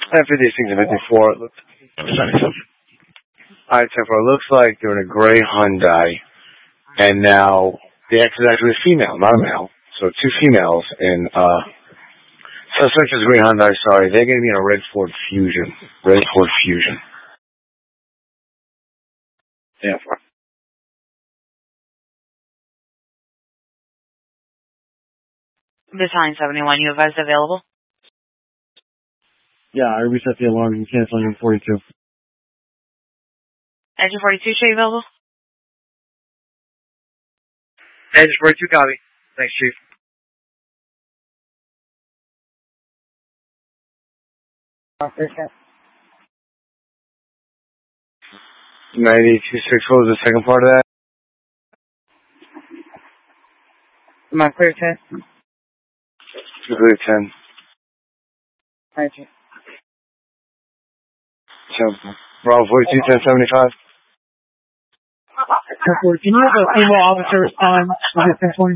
After these things are 54, it looks... Alright, so far, it looks like they're in a gray Hyundai, and now the X is actually a female, not a male. So two females in, suspect is a gray Hyundai, sorry. They're going to be in a red Ford Fusion. Red Ford Fusion. Yeah. Battalion 71, you advised available? Yeah, I reset the alarm and canceling in 42. Engine 42, show you available? Engine 42, copy. Thanks, Chief. Officer. 92.6, what was the second part of that? Am I clear 10? Clear 10. Roger. Bravo 42, 1075. Can you have a female officer respond to this 1020?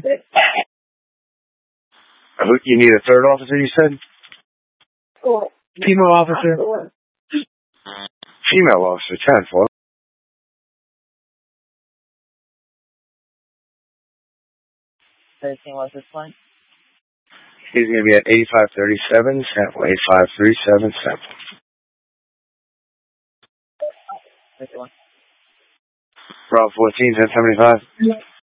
You need a third officer, you said? Female officer. Female officer, 10-4. What's this one? He's going to be at 8537, sample 8537, sample. This one. Bravo 14, 1075.